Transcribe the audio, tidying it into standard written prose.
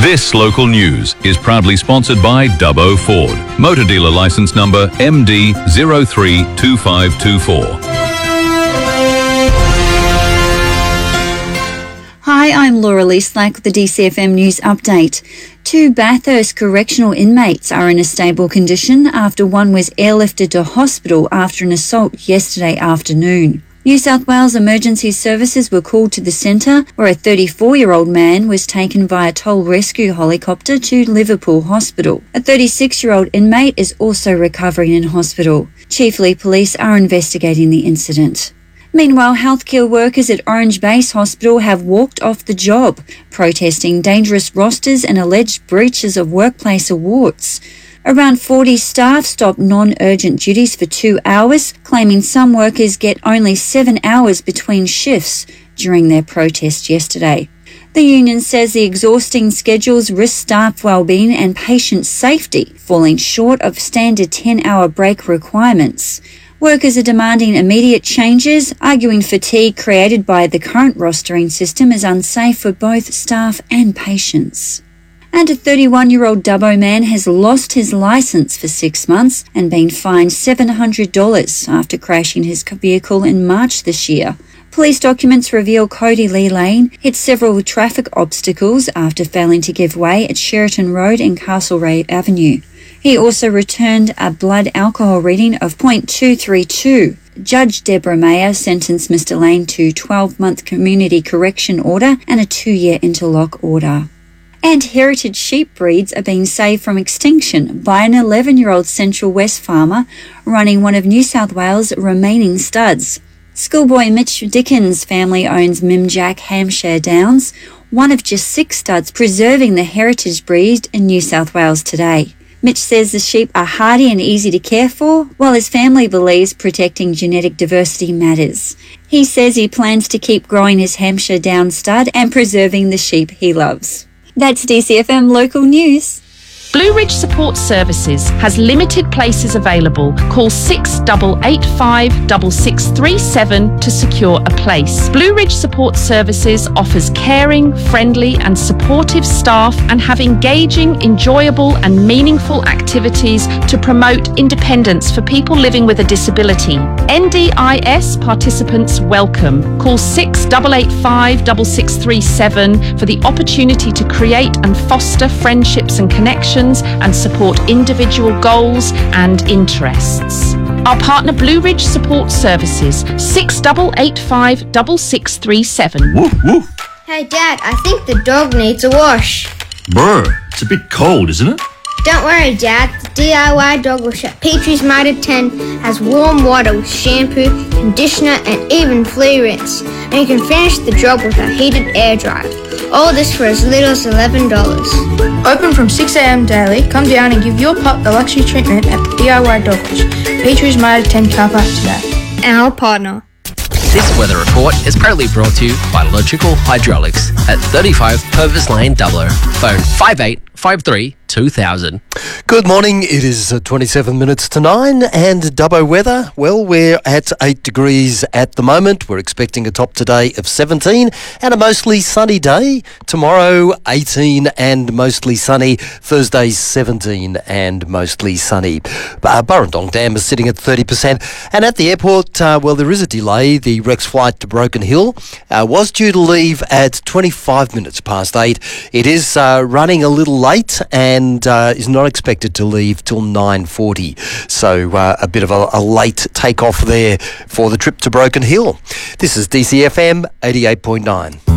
This local news is proudly sponsored by Dubbo Ford. Motor dealer license number MD032524. Hi, I'm Laura Lee Slack with the DCFM News Update. 2 Bathurst correctional inmates are in a stable condition after one was airlifted to hospital after an assault yesterday afternoon. New South Wales Emergency Services were called to the centre where a 34-year-old man was taken via toll rescue helicopter to Liverpool Hospital. A 36-year-old inmate is also recovering in hospital. Chiefly police are investigating the incident. Meanwhile, healthcare workers at Orange Base Hospital have walked off the job, protesting dangerous rosters and alleged breaches of workplace awards. Around 40 staff stopped non-urgent duties for 2 hours, claiming some workers get only 7 hours between shifts during their protest yesterday. The union says the exhausting schedules risk staff well-being and patient safety, falling short of standard 10-hour break requirements. Workers are demanding immediate changes, arguing fatigue created by the current rostering system is unsafe for both staff and patients. And a 31-year-old Dubbo man has lost his licence for 6 months and been fined $700 after crashing his vehicle in March this year. Police documents reveal Cody Lee Lane hit several traffic obstacles after failing to give way at Sheraton Road and Castlereagh Avenue. He also returned a blood alcohol reading of .232. Judge Deborah Mayer sentenced Mr. Lane to 12-month community correction order and a 2-year interlock order. And heritage sheep breeds are being saved from extinction by an 11-year-old Central West farmer running one of New South Wales' remaining studs. Schoolboy Mitch Dickens' family owns Mimjack Hampshire Downs, one of just 6 studs preserving the heritage breed in New South Wales today. Mitch says the sheep are hardy and easy to care for, while his family believes protecting genetic diversity matters. He says he plans to keep growing his Hampshire Downs stud and preserving the sheep he loves. That's DCFM Local News. Blue Ridge Support Services has limited places available. Call 6885 6637 to secure a place. Blue Ridge Support Services offers caring, friendly and supportive staff and have engaging, enjoyable and meaningful activities to promote independence for people living with a disability. NDIS participants welcome. Call 6885 6637 for the opportunity to create and foster friendships and connections and support individual goals and interests. Our partner Blue Ridge Support Services, 6885 6637. Woof, woof. Hey Dad, I think the dog needs a wash. Bro, it's a bit cold, isn't it? Don't worry Dad, the DIY dog wash at Petrie's Mitre 10 has warm water with shampoo, conditioner and even flea rinse. And you can finish the job with a heated air dryer. All this for as little as $11. Open from 6 a.m. daily. Come down and give your pup the luxury treatment at the DIY Dog Wash. Petrie's Mitre 10 car park today. Our partner. This weather report is proudly brought to you by Logical Hydraulics at 35 Purvis Lane, Dubbo. Phone 5853 2000. Good morning. It is 27 minutes to 9 and Dubbo weather. Well, we're at 8 degrees at the moment. We're expecting a top today of 17 and a mostly sunny day. Tomorrow 18 and mostly sunny. Thursday 17 and mostly sunny. Burrendong Dam is sitting at 30%. And at the airport, well, there is a delay. The Rex flight to Broken Hill was due to leave at 25 minutes past 8. It is running a little late and is not expected to leave till 9:40. So a bit of a late takeoff there for the trip to Broken Hill. This is DCFM 88.9.